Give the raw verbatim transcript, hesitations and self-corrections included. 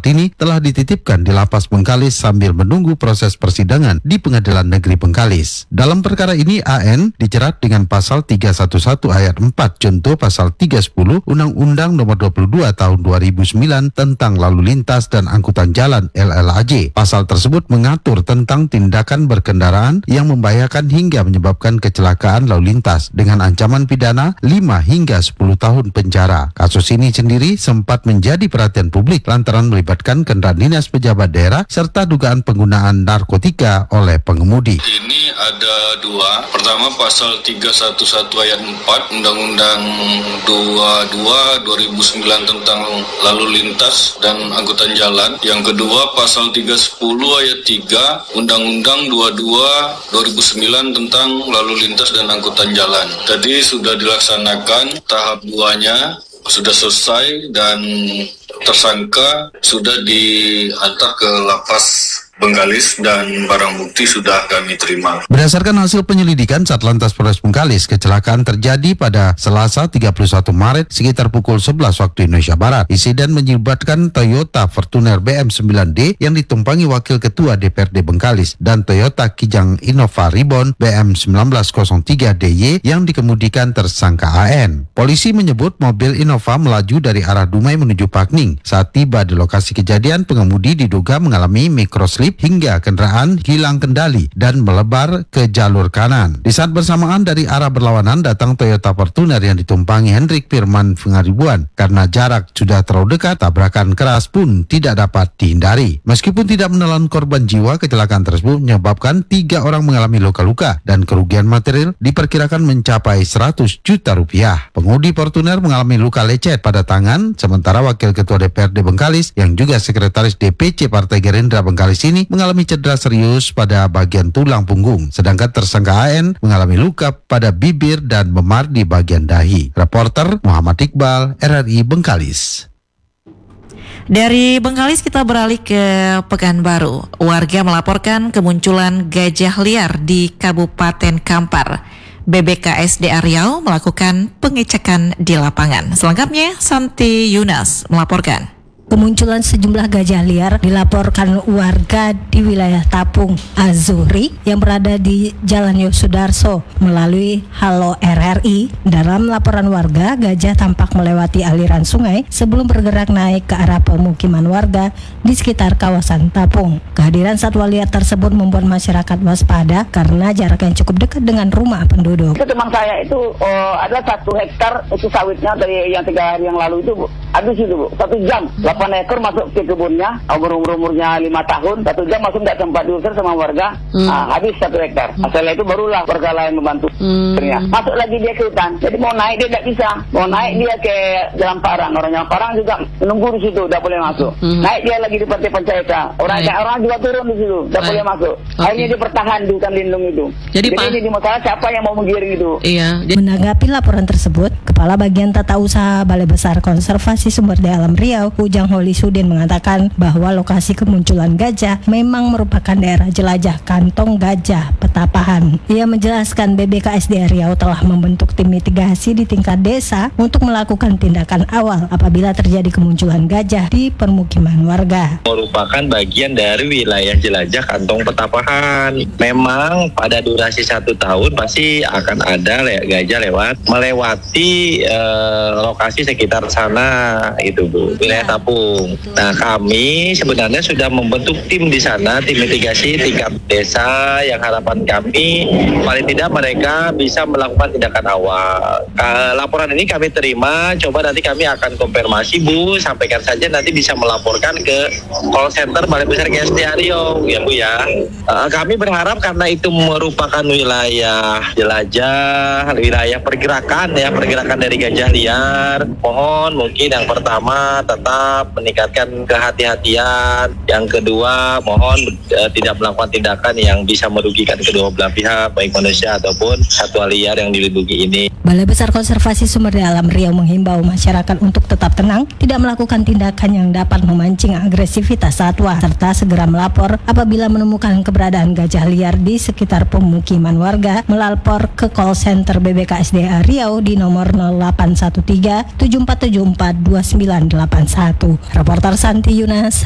Kartini telah dititipkan di Lapas Bengkalis sambil menunggu proses persidangan di Pengadilan Negeri Bengkalis. Dalam perkara ini A N dijerat dengan pasal tiga satu satu ayat empat contoh pasal tiga sepuluh Undang-Undang Nomor dua puluh dua Tahun dua ribu sembilan tentang Lalu Lintas dan Angkutan Jalan L L A J. Pasal tersebut mengatur tentang tindakan berkendaraan yang membahayakan hingga menyebabkan kecelakaan lalu lintas dengan ancaman pidana lima hingga sepuluh tahun penjara. Kasus ini sendiri sempat menjadi perhatian publik lantaran melibatkan kendaraan dinas pejabat daerah serta dugaan penggunaan narkotika oleh pengemudi. Ini ada dua. Pertama pasal tiga satu satu ayat empat Undang-Undang dua puluh dua dua ribu sembilan tentang Lalu Lintas dan Angkutan Jalan. Yang kedua pasal tiga sepuluh ayat tiga Undang-Undang dua puluh dua dua ribu sembilan tentang Lalu Lintas dan Angkutan Jalan. Tadi sudah dilaksanakan tahap duanya, sudah selesai dan tersangka sudah diantar ke Lapas Bengkalis dan barang bukti sudah kami terima. Berdasarkan hasil penyelidikan Satlantas Polres Bengkalis, kecelakaan terjadi pada Selasa tiga puluh satu Maret sekitar pukul sebelas waktu Indonesia Barat. Insiden menyebabkan Toyota Fortuner B M sembilan D yang ditumpangi Wakil Ketua D P R D Bengkalis dan Toyota Kijang Innova Reborn B M seribu sembilan ratus tiga D Y yang dikemudikan tersangka A N. Polisi menyebut mobil Innova melaju dari arah Dumai menuju Pakning. Saat tiba di lokasi kejadian, pengemudi diduga mengalami microslip hingga kendaraan hilang kendali dan melebar ke jalur kanan. Di saat bersamaan dari arah berlawanan datang Toyota Fortuner yang ditumpangi Hendrik Firman Pengaribuan. Karena jarak sudah terlalu dekat, tabrakan keras pun tidak dapat dihindari. Meskipun tidak menelan korban jiwa, kecelakaan tersebut menyebabkan tiga orang mengalami luka-luka dan kerugian material diperkirakan mencapai seratus juta rupiah. Pengemudi Fortuner mengalami luka lecet pada tangan, sementara Wakil Ketua D P R D Bengkalis yang juga Sekretaris D P C Partai Gerindra Bengkalis ini mengalami cedera serius pada bagian tulang punggung, sedangkan tersangka A N mengalami luka pada bibir dan memar di bagian dahi. Reporter Muhammad Iqbal, R R I Bengkalis. Dari Bengkalis kita beralih ke Pekanbaru. Warga melaporkan kemunculan gajah liar di Kabupaten Kampar. B B K S D A Riau melakukan pengecekan di lapangan. Selengkapnya Santi Yunas melaporkan. Kemunculan sejumlah gajah liar dilaporkan warga di wilayah Tapung Azuri yang berada di Jalan Yosudarso melalui Halo R R I. Dalam laporan warga, gajah tampak melewati aliran sungai sebelum bergerak naik ke arah pemukiman warga di sekitar kawasan Tapung. Kehadiran satwa liar tersebut membuat masyarakat waspada karena jarak yang cukup dekat dengan rumah penduduk. Itu teman saya itu oh, ada satu hektar itu sawitnya dari yang tiga hari yang lalu itu Bu. Habis itu Bu, satu jam. delapan ekor masuk ke kebunnya, umur-umurnya lima tahun, satu jam masuk tidak sempat diusir sama warga, hmm. nah, habis satu hektar. Hmm. Setelah itu barulah warga lain membantu. Hmm. Masuk lagi dia ke hutan, jadi mau naik dia tidak bisa, mau naik dia ke Jalan Parang, orang Jalan Parang juga menunggu di situ, tidak boleh masuk. Hmm. Naik dia lagi di Pantai Pancaita, orang Baik. orang juga turun di situ, tidak boleh masuk. Okay. Akhirnya dia bertahan di hutan lindung itu. Jadi, jadi ini di masalah siapa yang mau menggiring itu? Iya. Menanggapi laporan tersebut, Kepala Bagian Tata Usaha Balai Besar Konservasi Sumber Daya Alam Riau, Ujang Holi Sudin mengatakan bahwa lokasi kemunculan gajah memang merupakan daerah jelajah kantong gajah Petapahan. Ia menjelaskan B B K S D A Riau telah membentuk tim mitigasi di tingkat desa untuk melakukan tindakan awal apabila terjadi kemunculan gajah di permukiman warga. Merupakan bagian dari wilayah jelajah kantong Petapahan. Memang pada durasi satu tahun pasti akan ada le- gajah lewat melewati eh, lokasi sekitar sana itu Bu, wilayah Tapung. Nah, kami sebenarnya sudah membentuk tim di sana, tim mitigasi tingkat desa yang harapan kami paling tidak mereka bisa melakukan tindakan awal. Uh, laporan ini kami terima, coba nanti kami akan konfirmasi Bu, sampaikan saja nanti bisa melaporkan ke call center Balai Besar K S D A Riau ya Bu ya. Uh, kami berharap karena itu merupakan wilayah jelajah, wilayah pergerakan ya, pergerakan dari gajah liar. Mohon mungkin yang pertama tetap meningkatkan kehati-hatian. Yang kedua, mohon uh, tidak melakukan tindakan yang bisa merugikan kedua belah pihak, baik manusia ataupun satwa liar yang dilindungi ini. Balai Besar Konservasi Sumber Daya Alam Riau menghimbau masyarakat untuk tetap tenang, tidak melakukan tindakan yang dapat memancing agresivitas satwa, serta segera melapor apabila menemukan keberadaan gajah liar di sekitar pemukiman warga, melapor ke call center B B K S D A Riau di nomor nol delapan satu tiga tujuh empat tujuh empat dua sembilan delapan satu. Reporter Santi Yunas.